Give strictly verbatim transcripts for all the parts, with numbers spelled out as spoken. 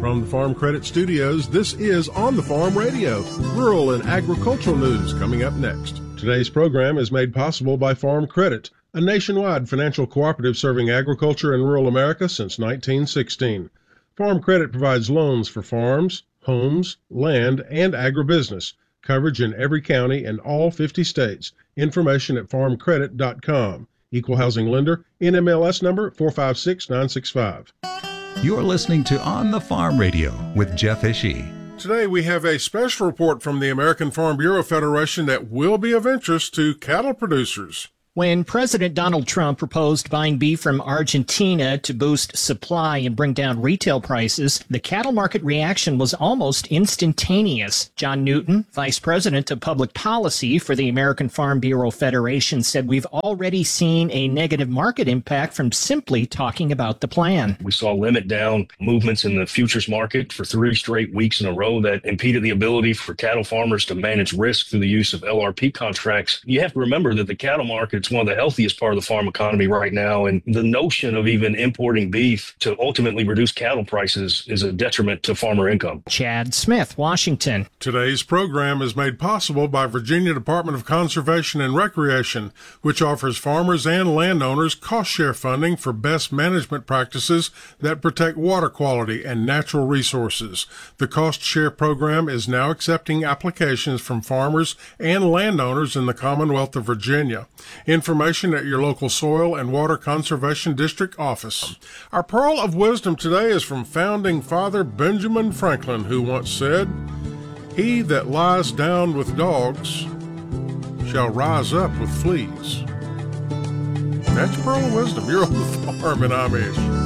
From the Farm Credit Studios, this is On the Farm Radio, rural and agricultural news coming up next. Today's program is made possible by Farm Credit, a nationwide financial cooperative serving agriculture and rural America since nineteen sixteen. Farm Credit provides loans for farms, homes, land, and agribusiness. Coverage in every county and all fifty states. Information at farm credit dot com. Equal housing lender, N M L S number four five six nine six five. You're listening to On the Farm Radio with Jeff Ishii. Today we have a special report from the American Farm Bureau Federation that will be of interest to cattle producers. When President Donald Trump proposed buying beef from Argentina to boost supply and bring down retail prices, the cattle market reaction was almost instantaneous. John Newton, Vice President of Public Policy for the American Farm Bureau Federation, said we've already seen a negative market impact from simply talking about the plan. We saw limit down movements in the futures market for three straight weeks in a row that impeded the ability for cattle farmers to manage risk through the use of L R P contracts. You have to remember that the cattle market it's one of the healthiest part of the farm economy right now. And the notion of even importing beef to ultimately reduce cattle prices is a detriment to farmer income. Chad Smith, Washington. Today's program is made possible by Virginia Department of Conservation and Recreation, which offers farmers and landowners cost-share funding for best management practices that protect water quality and natural resources. The cost-share program is now accepting applications from farmers and landowners in the Commonwealth of Virginia. Information at your local Soil and Water Conservation District office. Our pearl of wisdom today is from founding father Benjamin Franklin, who once said, "He that lies down with dogs shall rise up with fleas." That's your pearl of wisdom. You're on the farm, and I'm Ish.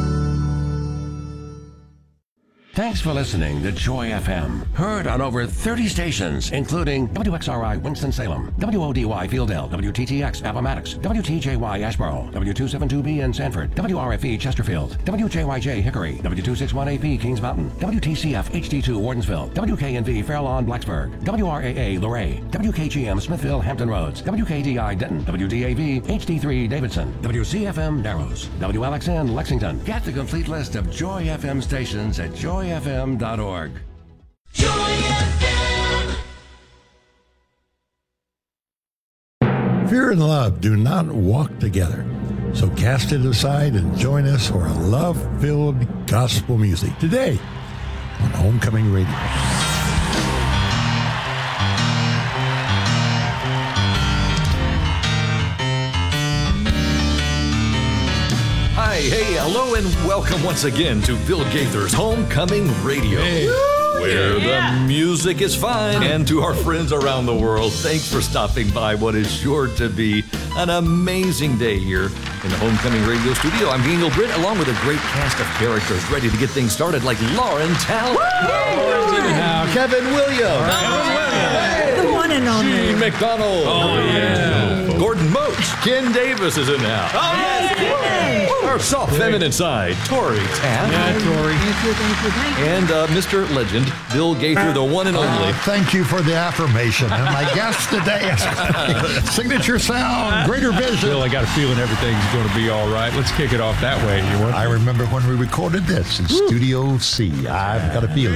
Thanks for listening to Joy F M. Heard on over thirty stations, including W X R I Winston-Salem, W O D Y Fieldale, W T T X Appomattox, W T J Y Asheboro, W two seventy-two B in Sanford, W R F E Chesterfield, W J Y J Hickory, W two sixty-one A P Kings Mountain, W T C F H D two Wardensville, W K N V Fairlawn Blacksburg, W R A A Luray, W K G M Smithville Hampton Roads, W K D I Denton, W D A V H D three Davidson, W C F M Narrows, W L X N Lexington. Get the complete list of Joy F M stations at joy f m dot org. Joy F M. Fear and love do not walk together. So cast it aside and join us for a love-filled gospel music today on Homecoming Radio. Hi, hey, hello, and welcome once again to Bill Gaither's Homecoming Radio. Hey. Where Yeah. the music is fine. And to our friends around the world, thanks for stopping by what is sure to be an amazing day here in the Homecoming Radio studio. I'm Daniel Britt, along with a great cast of characters ready to get things started, like Lauren Talent. Lauren's in the house. Kevin Williams. Hey. The one and only. Gene McDonald. Oh, yeah. Gordon Moats. Ken Davis is in the house. Oh, yes. Our soft feminine side, Tori Taft. Yeah, Tori. Thank you, thank you, thank you. And uh, Mister Legend, Bill Gaither, the one and only. Uh, thank you for the affirmation. And my guest today is Signature Sound, Greater Vision. Bill, I got a feeling everything's going to be all right. Let's kick it off that way. You want? I remember when we recorded this in Studio C. I've got a feeling.